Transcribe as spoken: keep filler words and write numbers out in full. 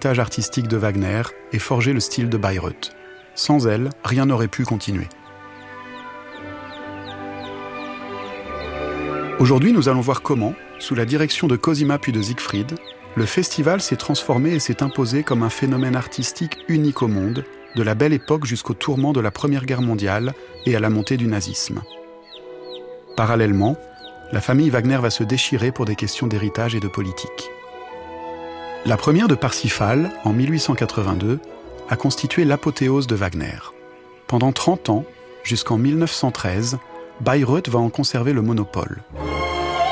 l'héritage artistique de Wagner et forgé le style de Bayreuth. Sans elle, rien n'aurait pu continuer. Aujourd'hui, nous allons voir comment, sous la direction de Cosima puis de Siegfried, le festival s'est transformé et s'est imposé comme un phénomène artistique unique au monde, de la Belle Époque jusqu'au tourment de la Première Guerre mondiale et à la montée du nazisme. Parallèlement, la famille Wagner va se déchirer pour des questions d'héritage et de politique. La première de Parsifal, en mille huit cent quatre-vingt-deux, a constitué l'apothéose de Wagner. Pendant trente ans, jusqu'en mille neuf cent treize, Bayreuth va en conserver le monopole.